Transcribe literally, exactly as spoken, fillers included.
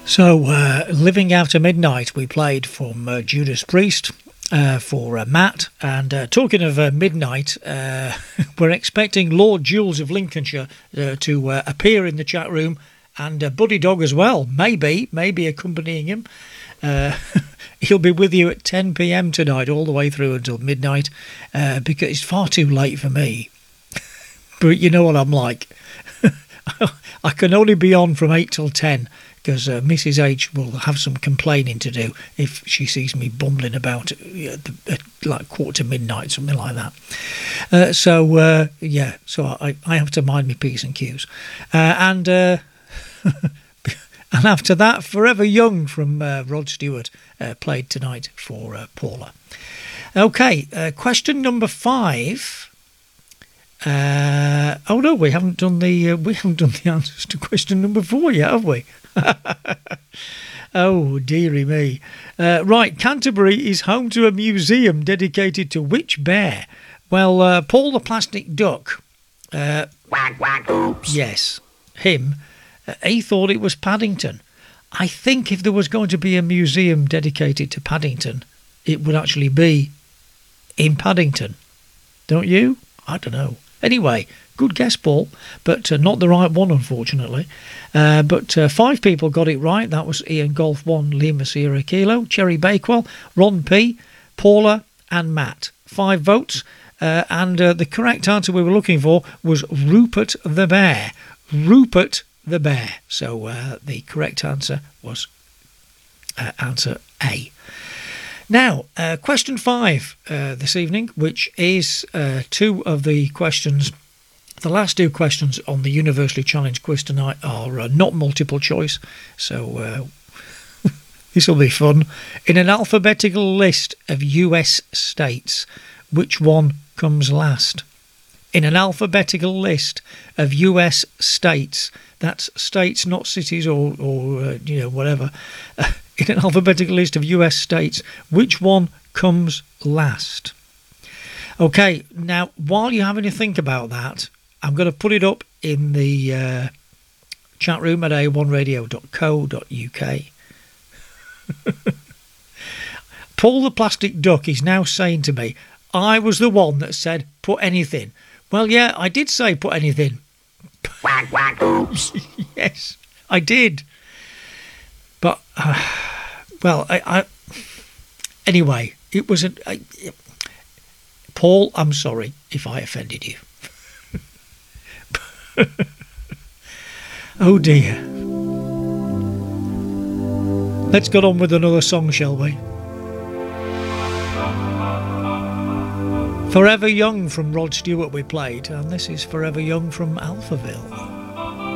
So, uh, Living After Midnight, we played from uh, Judas Priest uh, for uh, Matt. And uh, talking of uh, midnight, uh, we're expecting Lord Jules of Lincolnshire uh, to uh, appear in the chat room, and uh, Buddy Dog as well, maybe, maybe accompanying him. Uh, he'll be with you at ten p m tonight, all the way through until midnight, uh, because it's far too late for me. But you know what I'm like. I can only be on from eight till ten, because uh, Missus H will have some complaining to do if she sees me bumbling about at, the, at like quarter to midnight, something like that. Uh, so, uh, yeah, so I, I have to mind my P's and Q's. Uh, and... Uh, And after that, Forever Young from uh, Rod Stewart uh, played tonight for uh, Paula. Okay, uh, question number five. Uh, oh no, we haven't done the uh, we haven't done the answers to question number four yet, have we? Oh dearie me! Uh, right, Canterbury is home to a museum dedicated to which bear? Well, uh, Paul the Plastic Duck. Uh, Quack, quack, oops. Yes, him. Uh, he thought it was Paddington. I think if there was going to be a museum dedicated to Paddington, it would actually be in Paddington. Don't you? I don't know. Anyway, good guess, Paul, but uh, not the right one, unfortunately. Uh, but uh, five people got it right. That was Ian Golf one, Lima Sierra Kilo, Cherry Bakewell, Ron P, Paula and Matt. Five votes. Uh, and uh, the correct answer we were looking for was Rupert the Bear. Rupert the Bear. So uh, the correct answer was uh, answer A. Now, uh, question five uh, this evening, which is uh, two of the questions. The last two questions on the Universally Challenged quiz tonight are uh, not multiple choice, so uh, this will be fun. In an alphabetical list of U S states, which one comes last? In an alphabetical list of U S states, that's states, not cities or, or uh, you know, whatever. Uh, in an alphabetical list of U S states, which one comes last? Okay, now, while you're having to think about that, I'm going to put it up in the uh, chat room at a one radio dot co dot U K. Paul the Plastic Duck is now saying to me, I was the one that said, put anything. Well, yeah, I did say put anything. Quack, quack, oops. Yes, I did. But, uh, well, I, I... Anyway, it was a... I, Paul, I'm sorry if I offended you. Oh, dear. Let's get on with another song, shall we? Forever Young from Rod Stewart we played, and this is Forever Young from Alphaville.